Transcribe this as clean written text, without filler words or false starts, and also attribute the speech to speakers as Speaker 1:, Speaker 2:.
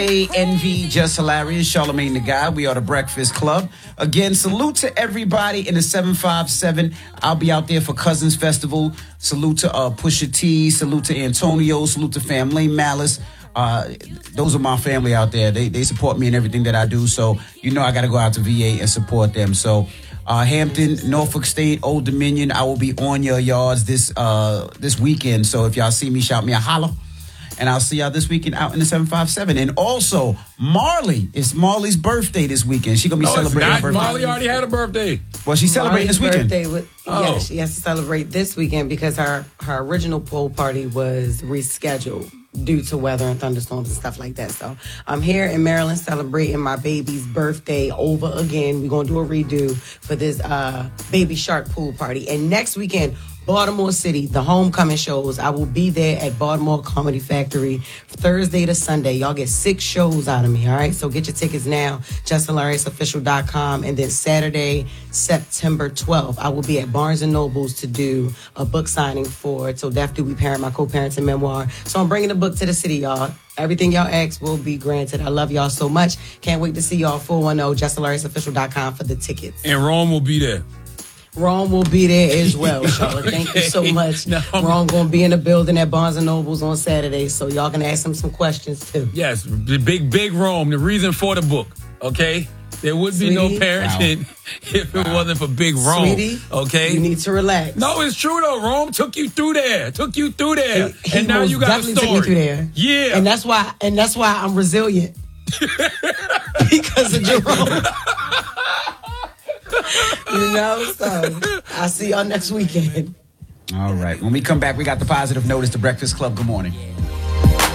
Speaker 1: Hey, Envy, Just Hilarious, Charlemagne the Guy. We are the Breakfast Club. Again, salute to everybody in the 757. I'll be out there for Cousins Festival. Salute to Pusha T. Salute to Antonio. Salute to Family Malice. Those are my family out there. They support me in everything that I do. So, I got to go out to VA and support them. So, Hampton, Norfolk State, Old Dominion, I will be on your yards this weekend. So if y'all see me, shout me a holla. And I'll see y'all this weekend out in the 757. And also, Marley. It's Marley's birthday this weekend. She's going to be celebrating her birthday.
Speaker 2: Marley already had a birthday.
Speaker 1: Well, she's celebrating this weekend.
Speaker 3: Yeah, she has to celebrate this weekend because her original pool party was rescheduled due to weather and thunderstorms and stuff like that. So I'm here in Maryland celebrating my baby's birthday over again. We're going to do a redo for this Baby Shark pool party. And next weekend, Baltimore City, the homecoming shows. I will be there at Baltimore Comedy Factory Thursday to Sunday. Y'all get 6 shows out of me, all right? So get your tickets now, justhilarious.official.com. And then Saturday, September 12th, I will be at Barnes & Noble's to do a book signing for Till Death Do We Parent, my co-parenting memoir. So I'm bringing the book to the city, y'all. Everything y'all ask will be granted. I love y'all so much. Can't wait to see y'all. 410-justhilarious.official.com for the tickets.
Speaker 2: And Rome will be there.
Speaker 3: Rome will be there as well, Charlotte. Thank you so much. Rome going to be in the building at Barnes & Noble's on Saturday, so y'all can ask him some questions, too.
Speaker 2: Yes, the big Rome, the reason for the book, okay? There would be no parenting if it wasn't for Big Rome,
Speaker 3: Sweetie,
Speaker 2: okay?
Speaker 3: You need to relax.
Speaker 2: No, it's true, though. Rome took you through there.
Speaker 3: He
Speaker 2: and now you got a story.
Speaker 3: Took me through there.
Speaker 2: Yeah.
Speaker 3: And that's why I'm resilient. Because of Jerome. So I'll see y'all next weekend.
Speaker 1: All right. When we come back, we got the positive notice, The Breakfast Club. Good morning.